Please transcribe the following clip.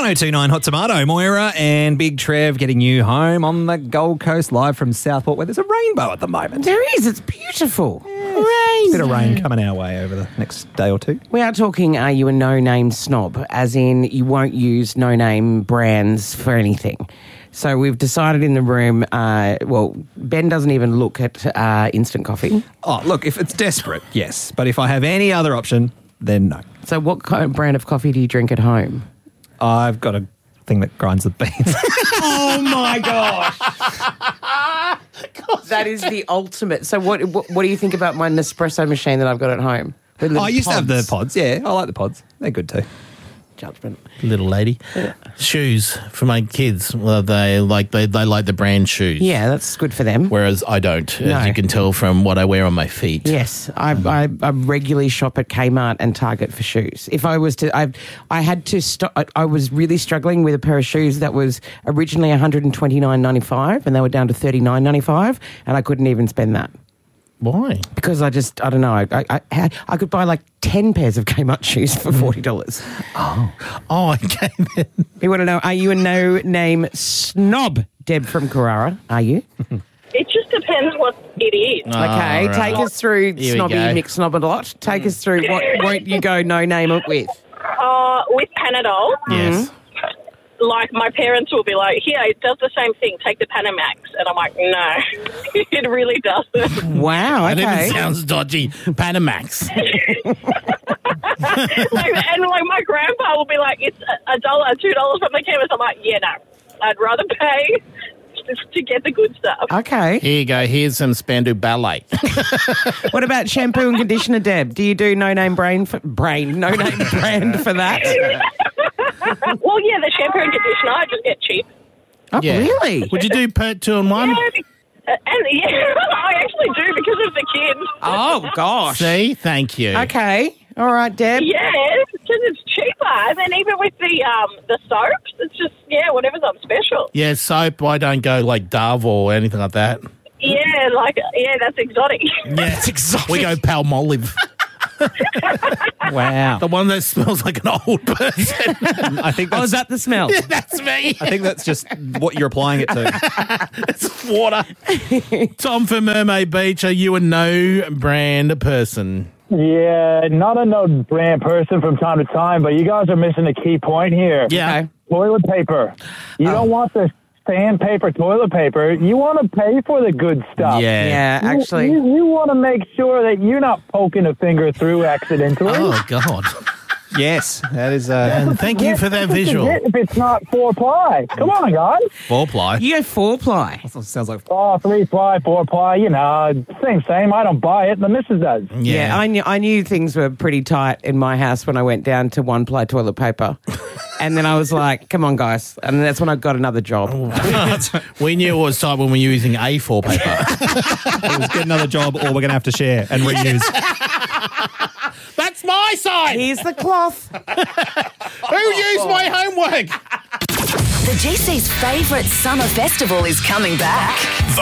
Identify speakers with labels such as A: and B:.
A: 1029 Hot Tomato. Moira and Big Trev getting you home on the Gold Coast live from Southport where there's a rainbow at the moment.
B: There is. It's beautiful.
A: A bit of rain coming our way over the next day or two.
B: We are talking, are you a no-name snob? As in, you won't use no-name brands for anything. So we've decided in the room, Ben doesn't even look at instant coffee.
A: Oh, look, if it's desperate, yes. But if I have any other option, then no.
B: So what kind of brand of coffee do you drink at home?
A: I've got a thing that grinds the beans.
B: Oh, my gosh. That is the ultimate. So what do you think about my Nespresso machine that I've got at home?
A: I used to have the pods. Yeah, I like the pods. They're good too.
B: Judgment.
C: Little lady. Yeah. Shoes for my kids. Well, they like the brand shoes.
B: Yeah, that's good for them.
C: Whereas I don't,
B: No.
C: as you can tell from what I wear on my feet.
B: Yes, I regularly shop at Kmart and Target for shoes. If I was to, I had to stop. I was really struggling with a pair of shoes that was originally $129.95 and they were down to $39.95, and I couldn't even spend that.
C: Why?
B: Because I don't know. I could buy like 10 pairs of Kmart shoes for $40.
C: Oh, okay.
B: You want to know, are you a no-name snob, Deb from Carrara? Are you?
D: It just depends what it is.
B: Okay,
C: right.
B: take us through
C: Here we
B: snobby,
C: go.
B: mixed snob a lot. Take us through what won't you go no-name it with?
D: With Panadol,
C: Yes.
D: like my parents will be like, here, it does the same thing, take the Panamax. And I'm like, no, it really doesn't.
B: Wow,
C: That
B: okay.
C: even sounds dodgy. Panamax.
D: And my grandpa will be like, it's $1, $2 from the chemist. I'm like, yeah, no, I'd rather pay just to get the good stuff.
B: Okay.
C: Here you go. Here's some Spandu Ballet.
B: What about shampoo and conditioner, Deb? Do you do no-name brand for that?
D: Well, yeah, the shampoo and conditioner, I just get cheap.
B: Oh,
C: Yeah.
B: really?
C: Would you do Pert 2 in 1?
D: And yeah, I actually do because of the kids.
B: Oh, gosh.
C: See? Thank you.
B: Okay. All right, Deb.
D: Yeah, because it's cheaper. And then even with the soaps, it's just, whatever's on special.
C: Yeah, soap. I don't go like Dove or anything like that.
D: Yeah, that's exotic.
C: Yeah, it's exotic. We go Palmolive.
A: Wow.
C: The one that smells like an old person.
A: I think
B: Oh,
A: that's,
B: is that the smell?
C: That's me.
A: I think that's just what you're applying it to.
C: It's water. Tom from Mermaid Beach, are you a no brand person?
E: Yeah, not a no brand person from time to time, but you guys are missing a key point here.
C: Yeah.
B: Okay.
E: Toilet paper. You don't want the sandpaper toilet paper. You want to pay for the good stuff.
B: Yeah,
E: You-
B: actually.
E: You want to make sure that you're not poking a finger through accidentally.
C: Oh, God.
A: Yes, that is
C: And thank you for that
E: That's what you
C: visual.
E: get if it's not 4-ply. Come on, guys.
C: 4-ply.
B: You go 4-ply.
A: sounds like
E: Oh, 3-ply, 4-ply, same. I don't buy it. The missus does.
B: Yeah, I knew things were pretty tight in my house when I went down to 1-ply toilet paper. And then I was like, come on, guys. And that's when I got another job.
C: We knew it was time when we were using A4 paper.
A: it was get another job or we're going to have to share and reuse.
C: That's my side.
B: Here's the cloth.
C: Who used my homework?
F: The GC's favourite summer festival is coming back.
G: The